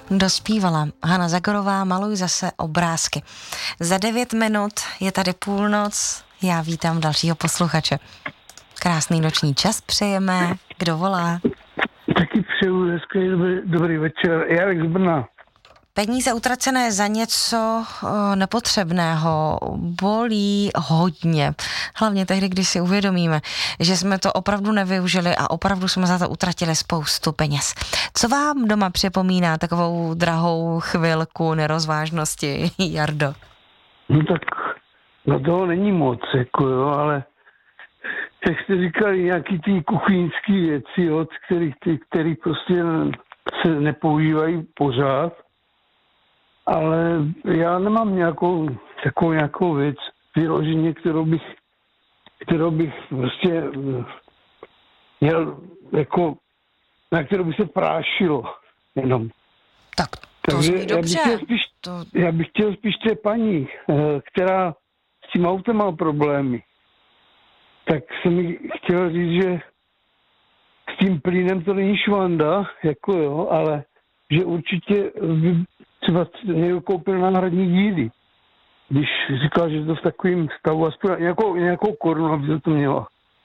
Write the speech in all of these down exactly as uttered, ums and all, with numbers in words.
dospívala Hana Zagorová Maluj zase obrázky. Za devět minut je tady půlnoc, já vítám dalšího posluchače. Krásný noční čas přejeme, kdo volá? Taky přeju hezký dobrý, dobrý večer, Jarek z Brna. Peníze utracené za něco o, nepotřebného bolí hodně. Hlavně tehdy, když si uvědomíme, že jsme to opravdu nevyužili a opravdu jsme za to utratili spoustu peněz. Co vám doma připomíná takovou drahou chvilku nerozvážnosti, Jardo? No tak na toho není moc, jako jo, ale jak jste říkali, nějaký ty kuchyňský věci, od kterých ty, který prostě se nepoužívají pořád. Ale já nemám nějakou takovou nějakou věc vyloženě, kterou bych, kterou bych prostě měl jako, na kterou by se prášilo jenom. Tak to Takže zní dobře. Já bych, spíš, to... já bych chtěl spíš té paní, která s tím autem má problémy, tak jsem jí chtěl říct, že s tím plynem to není švanda, jako jo, ale že určitě by třeba někdo koupil náhradní díly. Když říkal, že to v takovým stavu, aspoň nějakou, nějakou korunu, aby to měla.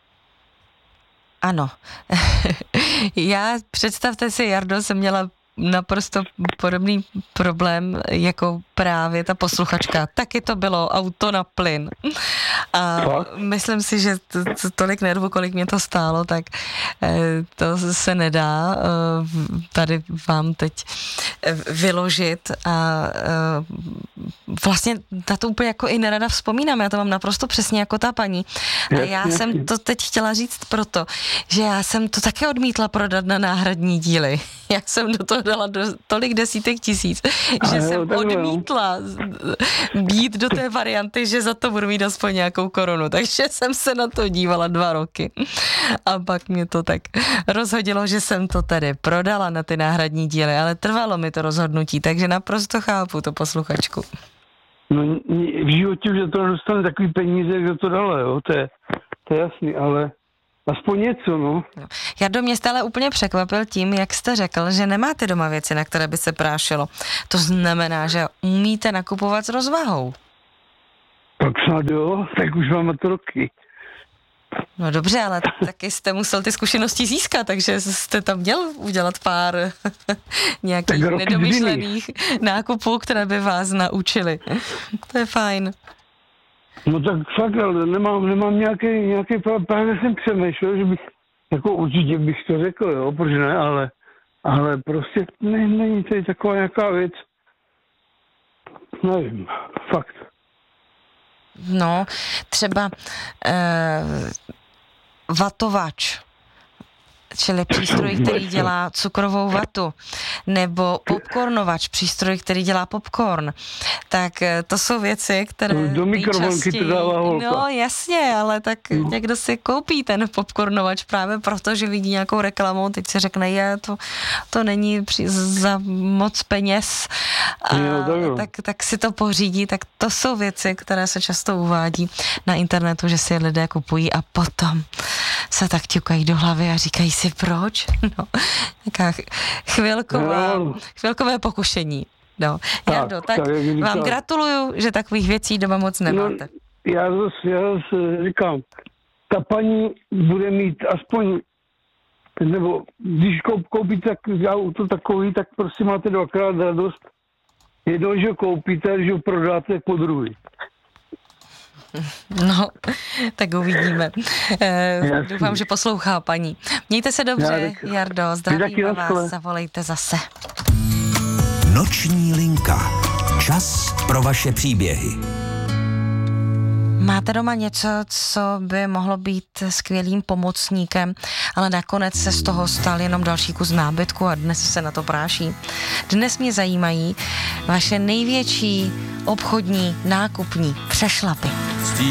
Ano. Já, představte si, Jardo, jsem měla naprosto podobný problém jako právě ta posluchačka. Taky to bylo auto na plyn. A myslím si, že to, to, tolik nervů, kolik mě to stálo, tak to se nedá tady vám teď vyložit a vlastně na to úplně jako i nerada vzpomínám. Já to mám naprosto přesně jako ta paní. A já jsem to teď chtěla říct proto, že já jsem to také odmítla prodat na náhradní díly. Já jsem do toho dala do tolik desítek tisíc, že jo, jsem odmítla jít do té varianty, že za to budu mít aspoň nějakou korunu. Takže jsem se na to dívala dva roky. A pak mě to tak rozhodilo, že jsem to tedy prodala na ty náhradní díly, ale trvalo mi to rozhodnutí, takže naprosto chápu to posluchačku. No v životě už to nedostane takový peníze, kdo to dala, jo, to je, to je jasný, ale aspoň něco, no. Jardo, mě stále úplně překvapil tím, jak jste řekl, že nemáte doma věci, na které by se prášilo. To znamená, že umíte nakupovat s rozvahou. Tak snad jo, tak už mám na to roky. No dobře, ale taky jste musel ty zkušenosti získat, takže jste tam měl udělat pár nějakých nedomyšlených nákupů, které by vás naučily. To je fajn. No tak fakt, ale nemám, nemám nějaký, nějaký právě jsem přemýšlel, že bych, jako určitě bych to řekl, jo, protože ne, ale, ale prostě ne, není tady taková nějaká věc, nevím, fakt. No, třeba eh, vatovač, čili přístroj, který dělá cukrovou vatu, nebo popcornovač, přístroj, který dělá popcorn. Tak to jsou věci, které do mikrovlnky to dává holka. No jasně, ale tak no. Někdo si koupí ten popcornovač právě proto, že vidí nějakou reklamu, teď si řekne, je, to, to není při, za moc peněz, a jo, tak, tak si to pořídí, tak to jsou věci, které se často uvádí na internetu, že si lidé kupují a potom se tak ťukají do hlavy a říkají si, proč? No, taká chvilková, no. chvilkové pokušení. No. Tak, Jardo, tak, tak vám gratuluju, že takových věcí doma moc nemáte. No, já zase, já zase říkám, ta paní bude mít aspoň, nebo když koupíte auto takový, tak prostě máte dvakrát radost. Jednou, že koupíte, že ho prodáte po druhý. No, tak uvidíme. E, doufám, že poslouchá paní. Mějte se dobře, já, Jardo, zdravím vás, zavolejte zase. Noční linka. Čas pro vaše příběhy. Máte doma něco, co by mohlo být skvělým pomocníkem, ale nakonec se z toho stal jenom další kus nábytku a dnes se na to práší. Dnes mě zajímají vaše největší obchodní nákupní přešlapy.